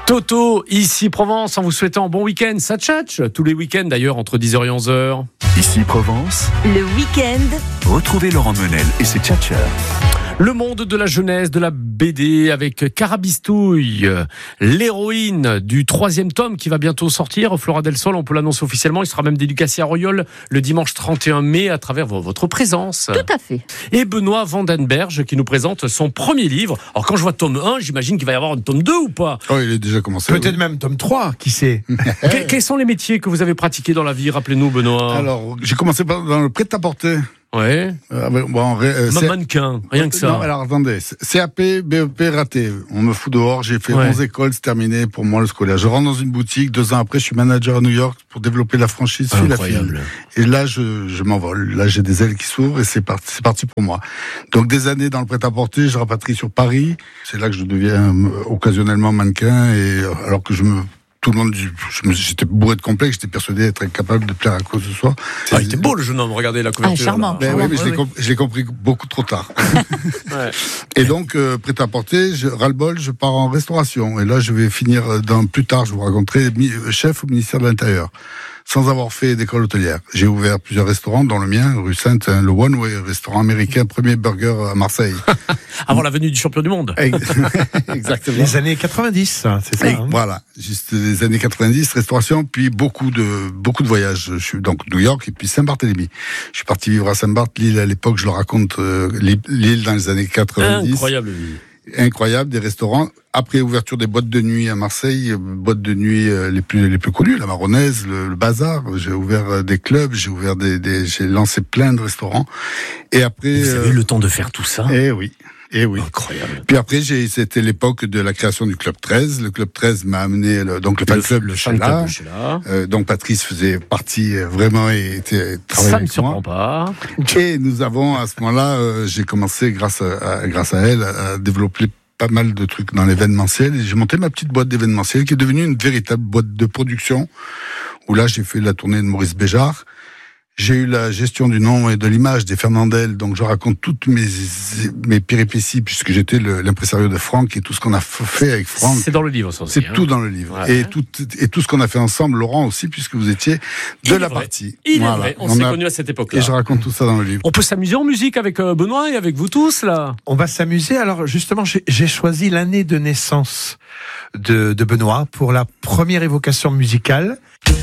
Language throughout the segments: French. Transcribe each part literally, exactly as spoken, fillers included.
Toto, ici Provence, en vous souhaitant un bon week-end. Ça tchatche tous les week-ends d'ailleurs, entre dix heures et onze heures. Ici Provence, le week-end. Retrouvez Laurent Menel et ses tchatcheurs. Le monde de la jeunesse, de la B D avec Carabistouille, l'héroïne du troisième tome qui va bientôt sortir. Flora Del Sol, on peut l'annoncer officiellement. Il sera même dédicacé à Royol le dimanche trente et un mai à travers votre présence. Tout à fait. Et Benoît Vandenberg qui nous présente son premier livre. Alors quand je vois tome un, j'imagine qu'il va y avoir un tome deux ou pas? Oh, il est déjà commencé. Peut-être oui. même tome trois, qui sait. Que- Quels sont les métiers que vous avez pratiqués dans la vie? Rappelez-nous, Benoît. Alors, j'ai commencé par- dans le prêt-à-porter. Ouais. Euh, avec- bon, ré- euh, Ma- c'est- mannequin, rien que ça. Non, alors attendez, C A P, B E P raté. On me fout dehors, j'ai fait Ouais. onze écoles, c'est terminé pour moi le scolaire. Je rentre dans une boutique, deux ans après, je suis manager à New York pour développer la franchise Fil à Fil. Incroyable. Et là, je, je m'envole. Là, j'ai des ailes qui s'ouvrent et c'est parti, c'est parti pour moi. Donc, des années dans le prêt-à-porter, je rapatrie sur Paris. C'est là que je deviens euh, occasionnellement mannequin et euh, alors que je me tout le monde, dit- je me- j'étais bourré de complexes, j'étais persuadé d'être incapable de plaire à quoi que ce soit. Ah, il était beau le jeune homme, regardez la couverture. Ah, charmant. là. Ben oui, mais je l'ai Ouais, comp- je l'ai compris beaucoup trop tard. ouais. Et donc, euh, prêt-à-porter, je, ras-le-bol, je pars en restauration. Et là, je vais finir euh, dans, plus tard, je vous raconterai, mi- euh, chef au ministère de l'Intérieur, sans avoir fait d'école hôtelière. J'ai ouvert plusieurs restaurants, dont le mien, rue Sainte, hein, le One Way, restaurant américain, premier burger à Marseille. Avant la venue du champion du monde. Exactement. Les années quatre-vingt-dix, c'est ça. Et hein. voilà, juste les années quatre-vingt-dix, restauration, puis beaucoup de beaucoup de voyages. Je suis donc New York et puis Saint-Barthélemy. Je suis parti vivre à Saint-Barth, l'île à l'époque, je le raconte, euh, l'île dans les années quatre-vingt-dix. Incroyable vie. Incroyable, des restaurants. Après ouverture des boîtes de nuit à Marseille, euh, boîtes de nuit euh, les plus les plus connues, la Maronnaise, le, le Bazar. J'ai ouvert euh, des clubs, j'ai ouvert des, des j'ai lancé plein de restaurants. Et après, Vous avez euh, eu le temps de faire tout ça? eh oui, eh oui. Incroyable. Puis après, j'ai, c'était l'époque de la création du Club treize. Le Club treize m'a amené, le, donc le fan club le de fan Sheila. club de Sheila. Euh, donc Patrice faisait partie euh, vraiment et était travaillait Ça ne me avec surprend moi. pas. Et nous avons à ce moment-là, euh, j'ai commencé grâce à, à- grâce à elle à développer pas mal de trucs dans l'événementiel. Et j'ai monté ma petite boîte d'événementiel qui est devenue une véritable boîte de production. Où là, j'ai fait la tournée de Maurice Béjart. J'ai eu la gestion du nom et de l'image des Fernandel, donc je raconte toutes mes mes péripéties puisque j'étais le, l'impresario de Franck et tout ce qu'on a f- fait avec Franck. C'est dans le livre, ça aussi. C'est hein. tout dans le livre. Ouais. Et tout, et tout ce qu'on a fait ensemble, Laurent aussi, puisque vous étiez de Il est la vrai. partie. Il Voilà. est vrai, on, On s'est a- connus à cette époque-là. Et je raconte tout ça dans le livre. On peut s'amuser en musique avec euh, Benoît et avec vous tous, là. On va s'amuser. Alors justement, j'ai j'ai choisi l'année de naissance de, de Benoît pour la première évocation musicale.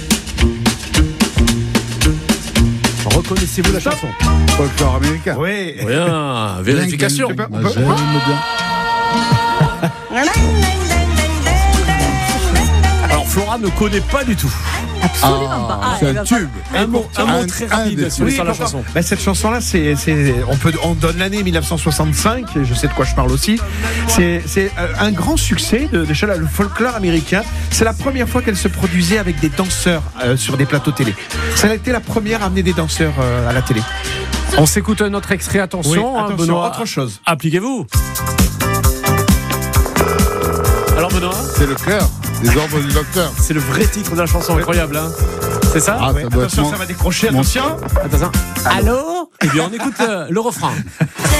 Reconnaissez-vous la chanson? Folklore américain. Oui. Rien, vérification. Bien, Bah, j'aime bien. Alors Flora ne connaît pas du tout. Absolument pas. Ah, c'est elle un va tube. Un mot, un mot Un- très un rapide des- sur, Oui, sur la pourquoi chanson. Ben, cette chanson-là, c'est, c'est, on peut, on donne l'année mille neuf cent soixante-cinq. Et je sais de quoi je parle aussi. C'est, c'est euh, un grand succès de, de Sheila, le folklore américain. C'est la première fois qu'elle se produisait avec des danseurs euh, sur des plateaux télé. Ça a été la première à amener des danseurs euh, à la télé. On s'écoute un autre extrait, attention, Oui, hein, attention, Benoît. autre chose. Appliquez-vous. Alors Benoît, C'est le cœur, les ordres du docteur. c'est le vrai titre de la chanson, incroyable, hein. C'est ça? Ah, Ouais, ça doit attention, être mon- ça va décrocher. mon- Attention. Attention. Allô? Eh bien, on écoute euh, le refrain.